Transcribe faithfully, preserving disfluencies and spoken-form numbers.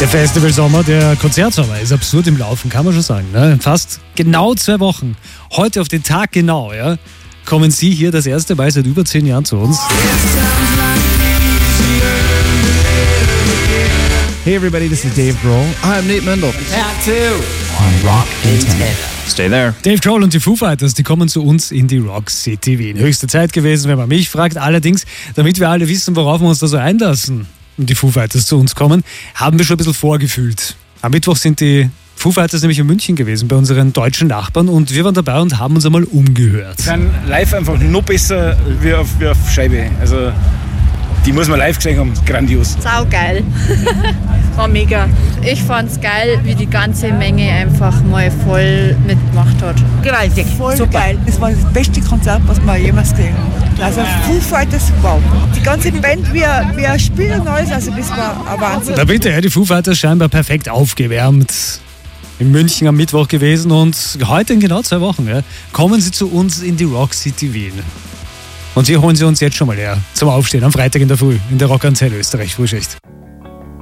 Der Festivalsommer, der Konzertsommer ist absurd im Laufen, kann man schon sagen. Ne? Fast genau zwei Wochen, heute auf den Tag genau, ja, kommen Sie hier das erste Mal seit über zehn Jahren zu uns. Hey everybody, this is Dave Grohl. I'm Nate Mendel. Tattoo on Rock Antenne. Stay there. Dave Grohl und die Foo Fighters, die kommen zu uns in die Rock City Wien. Höchste Zeit gewesen, wenn man mich fragt. Allerdings, damit wir alle wissen, worauf wir uns da so einlassen, und die Foo Fighters zu uns kommen, haben wir schon ein bisschen vorgefühlt. Am Mittwoch sind die Foo Fighters nämlich in München gewesen, bei unseren deutschen Nachbarn, und wir waren dabei und haben uns einmal umgehört. Die sind live einfach noch besser wie auf, wie auf Scheibe. Also die muss man live gesehen haben, grandios. Saugeil. War mega. Ich fand's geil, wie die ganze Menge einfach mal voll mitgemacht hat. Gewaltig. Voll super. Geil. Das war das beste Konzert, was wir jemals gesehen haben. Also Foo Fighters, wow. Die ganze Band, wir, wir spielen und alles, also das war ein Wahnsinn. Na bitte, ja, die Foo Fighters scheinbar perfekt aufgewärmt. In München am Mittwoch gewesen, und heute in genau zwei Wochen ja, kommen sie zu uns in die Rock City Wien. Und wir holen sie uns jetzt schon mal her zum Aufstehen am Freitag in der Früh in der Rock Antenne Österreich Frühschicht.